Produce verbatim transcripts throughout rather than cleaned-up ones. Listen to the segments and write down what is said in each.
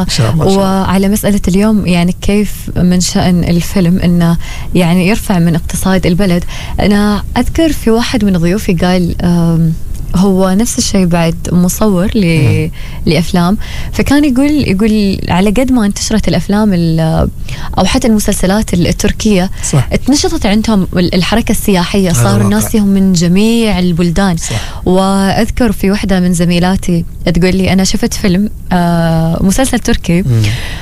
الله. وعلى مسألة اليوم يعني كيف من شأن الفيلم إنه يعني يرفع من اقتصاد البلد. أنا أذكر في واحد من ضيوفي قال هو نفس الشيء بعد مصور ل... لأفلام، فكان يقول يقول على قد ما انتشرت الأفلام أو حتى المسلسلات التركية صح. اتنشطت عندهم الحركة السياحية، صار الناس يهم من جميع البلدان صح. وأذكر في واحدة من زميلاتي تقول لي أنا شفت فيلم آه مسلسل تركي م.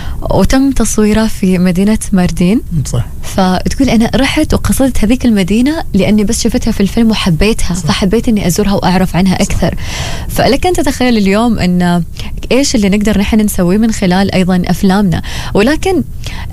وتم تصويره في مدينة ماردين صح. فتقول أنا رحت وقصدت هذيك المدينة لأني بس شفتها في الفيلم وحبيتها صح. فحبيت أني أزورها وأعرف عنها أكثر. فلك أن تتخيل اليوم أن إيش اللي نقدر نحن نسويه من خلال أيضا أفلامنا. ولكن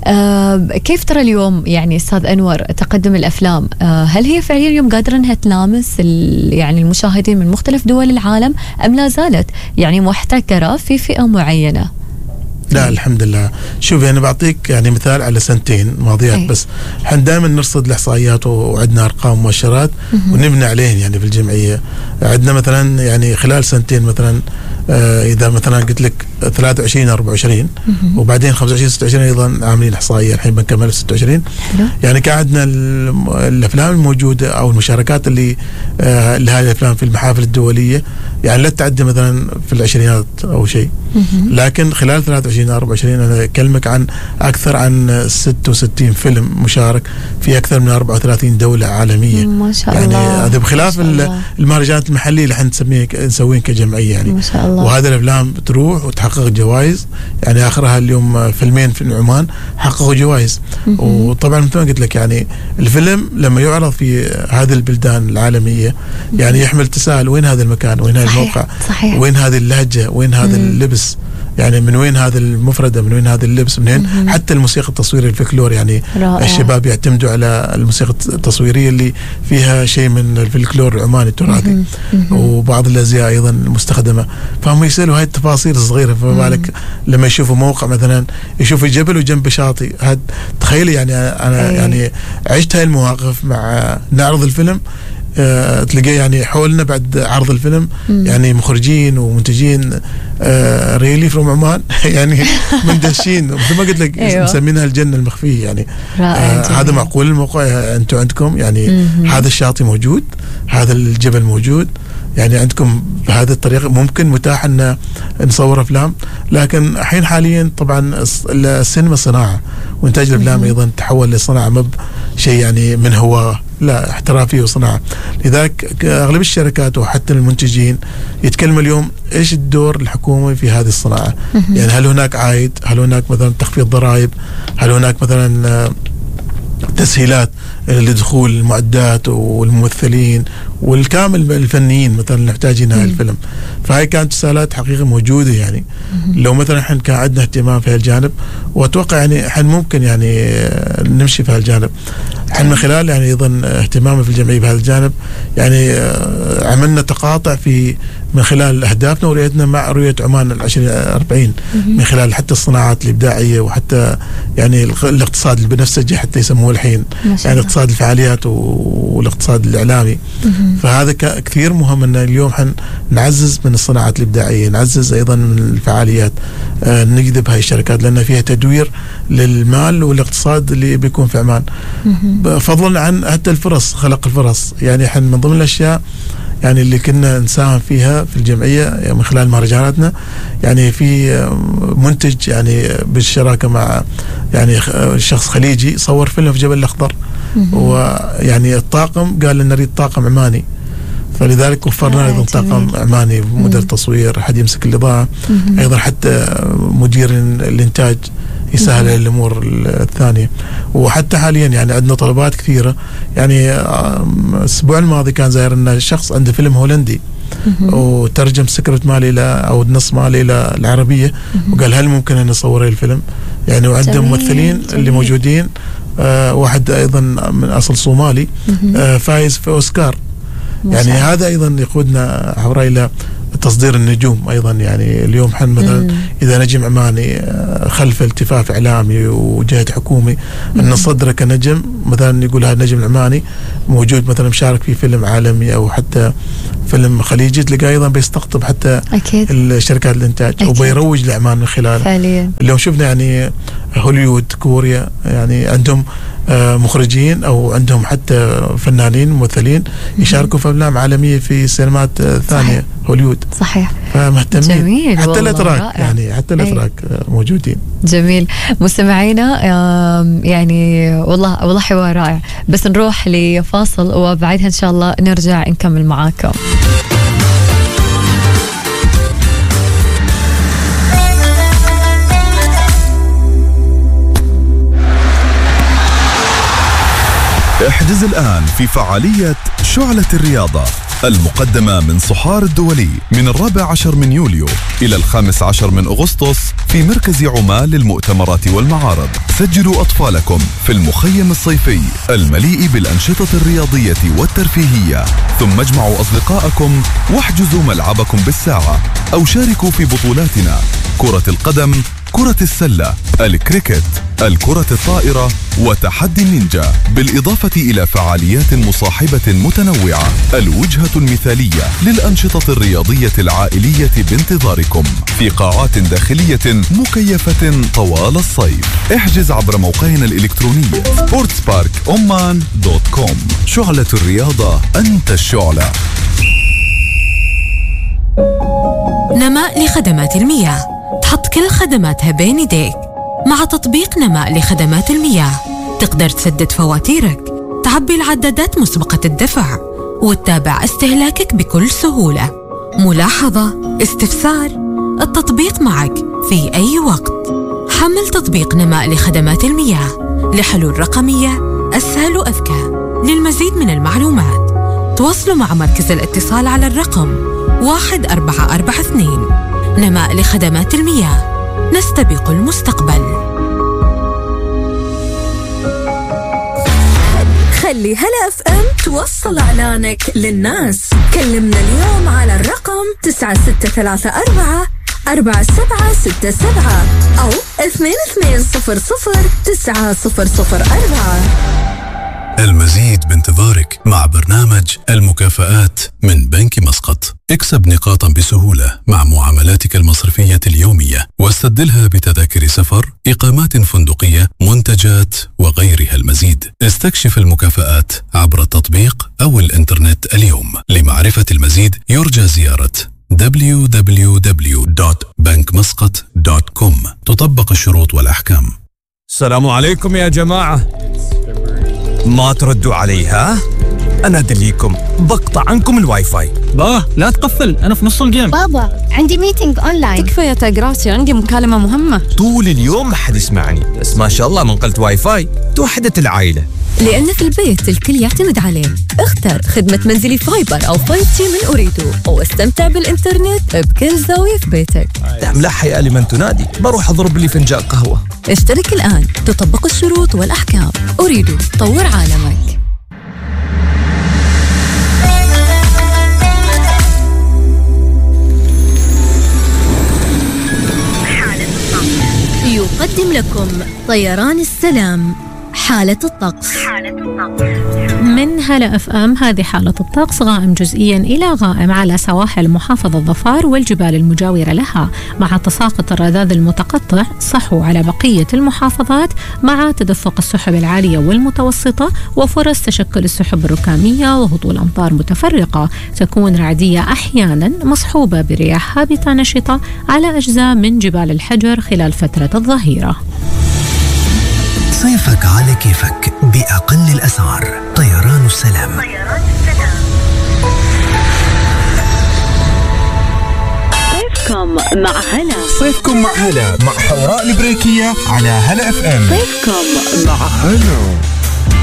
آه كيف ترى اليوم يعني أستاذ أنور تقدم الأفلام، آه هل هي فعليا اليوم قادرة أنها تلامس يعني المشاهدين من مختلف دول العالم أم لا زالت يعني محتكرة في فئة معينة؟ لا الحمد لله. شوفي أنا بعطيك يعني مثال على سنتين ماضيات أي. بس احنا دائما نرصد الإحصائيات وعندنا أرقام مؤشرات ونبني عليهم يعني في الجمعية. عندنا مثلا يعني خلال سنتين مثلا آه إذا مثلا قلت لك ثلاثة وعشرين أربعة وعشرين وبعدين خمسة وعشرين ستة وعشرين أيضا عاملين إحصائية الحين بنكمل ستة وعشرين يعني كان عندنا الأفلام الموجودة أو المشاركات اللي آه لهذه الأفلام في المحافل الدولية يعني لا تعدي مثلا في العشرينات أو شيء، لكن خلال ثلاثة وعشرين أربعة وعشرين أنا أكلمك عن أكثر عن ستة وستين فيلم مشارك في أكثر من أربعة وثلاثين دولة عالمية ما شاء يعني الله. هذا بخلاف المهرجانات المحلية اللي احنا نسميه نسوين كجمعية يعني ما شاء الله. وهذا الأفلام بتروح وتحقق جوائز يعني آخرها اليوم فيلمين في عمان حققوا جوائز. وطبعا مثل ما قلت لك يعني الفيلم لما يعرض في هذه البلدان العالمية يعني يحمل تساؤل وين هذا المكان، وين هذا الموقع، صحيح. وين هذه اللهجة، وين هذا اللبس، يعني من وين هذا المفردة، من وين هذا اللبس، من وين حتى الموسيقى التصويرية الفلكلور يعني رائع. الشباب يعتمدوا على الموسيقى التصويرية اللي فيها شيء من الفلكلور العماني التراثي وبعض الأزياء أيضا المستخدمة، فهم يسألوا هاي التفاصيل الصغيرة. فما بالك لما يشوفوا موقع مثلا يشوفوا جبل وجنب شاطئ، هاد تخيلي يعني أنا أي. يعني عشت هاي المواقف مع نعرض الفيلم أه تلاقيه يعني حولنا بعد عرض الفيلم مم. يعني مخرجين ومنتجين أه ريلي فروم عمان يعني مندهشين مثل ما قلت لك أيوة. مسمينها الجنة المخفية يعني أه هذا معقول الموقع انتم عندكم يعني مم. هذا الشاطئ موجود، هذا الجبل موجود، يعني عندكم بهذه الطريقة ممكن متاح أن نصور أفلام. لكن الحين حاليا طبعا السينما صناعة وإنتاج الأفلام أيضا تحول لصناعة مب شيء يعني من هو لا احترافي وصناعة. لذلك أغلب الشركات وحتى المنتجين يتكلموا اليوم إيش الدور الحكومي في هذه الصناعة، يعني هل هناك عائد، هل هناك مثلا تخفيض ضرائب، هل هناك مثلا تسهيلات لدخول المعدات والممثلين والكامل الفنيين مثلا نحتاجين هذا الفيلم. فهي كانت تساؤلات حقيقة موجودة يعني لو مثلا احنا كان عندنا اهتمام في هالجانب، واتوقع يعني احنا ممكن يعني نمشي في هالجانب. احنا من خلال يعني ايضا اهتمامنا في الجمعية بهذا الجانب يعني عملنا تقاطع في من خلال اهدافنا ورؤيتنا مع رؤية عمان العشرين أربعين من خلال حتى الصناعات الإبداعية وحتى يعني الاقتصاد البنفسجي حتى يسموه الحين يعني اقتصاد الفعاليات والاقتصاد الإعلامي. فهذا كثير مهم أن اليوم حن نعزز من الصناعات الإبداعية، نعزز أيضا من الفعاليات، آه نجذب هاي الشركات لأن فيها تدوير للمال والاقتصاد اللي بيكون في عمان، فضلا عن حتى الفرص، خلق الفرص. يعني حن من ضمن الأشياء يعني اللي كنا نساهم فيها في الجمعية من خلال مهرجاناتنا يعني في منتج يعني بالشراكة مع يعني شخص خليجي صور فيلم في جبل الأخضر، ويعني الطاقم قال لنا نريد طاقم عماني، فلذلك وفرنا أيضا طاقم عماني مدير تصوير، أحد يمسك الإضاءة، أيضا حتى مدير الإنتاج يسهل الأمور الثانية. وحتى حاليا يعني عندنا طلبات كثيرة. يعني الأسبوع الماضي كان زاير لنا شخص عنده فيلم هولندي وترجم سكرت مالي إلى أو النص مالي إلى العربية، وقال هل ممكن أن نصور الفيلم يعني، وعنده ممثلين جميل. اللي موجودين آه واحد أيضا من أصل صومالي آه فايز في أوسكار. يعني هذا أيضا يقودنا عبر إلى تصدير النجوم أيضا. يعني اليوم حن مثلا مم. إذا نجم عماني خلف التفاف إعلامي وجهة حكومي أن نصدره كنجم، مثلا يقول هذا النجم العماني موجود مثلا مشارك في فيلم عالمي أو حتى فيلم خليجي، تلقى أيضا بيستقطب حتى أكيد. الشركات الإنتاج أكيد. وبيروج لعمان من خلاله فعليا. اليوم شفنا يعني هوليوود كوريا يعني عندهم مخرجين أو عندهم حتى فنانين ممثلين يشاركوا في أفلام عالمية في سينمات ثانية هوليوود. صحيح. فمهتمين حتى الأتراك يعني حتى الأتراك موجودين. جميل. مستمعينا يعني والله والله حوار رائع، بس نروح لفاصل وبعدها إن شاء الله نرجع نكمل معاكم. احجز الآن في فعالية شعلة الرياضة المقدمة من صحار الدولي من الرابع عشر من يوليو إلى الخامس عشر من أغسطس في مركز عمان للمؤتمرات والمعارض. سجلوا أطفالكم في المخيم الصيفي المليء بالأنشطة الرياضية والترفيهية، ثم اجمعوا أصدقائكم واحجزوا ملعبكم بالساعة أو شاركوا في بطولاتنا: كرة القدم، كرة السلة، الكريكت، الكرة الطائرة وتحدي النينجا، بالإضافة إلى فعاليات مصاحبة متنوعة. الوجهة المثالية للأنشطة الرياضية العائلية بانتظاركم في قاعات داخلية مكيفة طوال الصيف. احجز عبر موقعنا الإلكتروني سبورتس بارك أمان دوت كوم. شعلة الرياضة، أنت الشعلة. نماء لخدمات المياه، تحط كل خدماتها بين يديك. مع تطبيق نماء لخدمات المياه تقدر تسدد فواتيرك، تعبي العدادات مسبقة الدفع، وتتابع استهلاكك بكل سهولة. ملاحظة، استفسار، التطبيق معك في أي وقت. حمل تطبيق نماء لخدمات المياه لحلول رقمية أسهل وأذكى. للمزيد من المعلومات تواصلوا مع مركز الاتصال على الرقم واحد أربعة أربعة اثنين. نماء لخدمات المياه، نستبق المستقبل. خلي هلا اف ام توصل اعلانك للناس. كلمنا اليوم على الرقم تسعة ستة ثلاثة أربعة أربعة سبعة ستة سبعة أو اثنين اثنين صفر صفر تسعة صفر صفر أربعة. المزيد بانتظارك مع برنامج المكافآت من بنك مسقط. اكسب نقاطا بسهولة مع معاملاتك المصرفية اليومية، واستبدلها بتذاكر سفر، إقامات فندقية، منتجات وغيرها المزيد. استكشف المكافآت عبر التطبيق أو الإنترنت اليوم. لمعرفة المزيد يرجى زيارة دبليو دبليو دبليو دوت بنك مسقط دوت كوم. تطبق الشروط والأحكام. السلام عليكم يا جماعة، ما تردوا علي ها؟ أنا أدليكم بقطع عنكم الواي فاي. بابا لا تقفل، أنا في نص الجيم. بابا عندي ميتينج أونلاين. تكفى يا تاجراسي، عندي مكالمة مهمة. طول اليوم ما حد يسمعني، بس ما شاء الله من قلت واي فاي توحدت العائلة. لأن في البيت الكل يعتمد عليه. اختر خدمة منزلي فايبر أو فايف جي من أوريدو واستمتع بالإنترنت بكل زاوية في بيتك. ملح يا لمن تنادي، بروح أضرب لي فنجان قهوة. اشترك الآن، تطبق الشروط والأحكام. أوريدو، طور عالمك. يقدم لكم طيران السلام حالة الطقس. من هلا اف ام، هذه حالة الطقس. غائم جزئيا إلى غائم على سواحل محافظة ظفار والجبال المجاورة لها، مع تساقط الرذاذ المتقطع. صحو على بقية المحافظات مع تدفق السحب العالية والمتوسطة وفرص تشكل السحب الركامية وهطول أمطار متفرقة. تكون رعدية أحيانا مصحوبة برياح هابطة نشطة على أجزاء من جبال الحجر خلال فترة الظهيرة. صيفك على كيفك بأقل الأسعار. طيران السلام. طيران السلام. صيفكم مع هلا. صيفكم مع هلا مع حوراء البريكية على هلا اف ام. صيفكم مع هلا.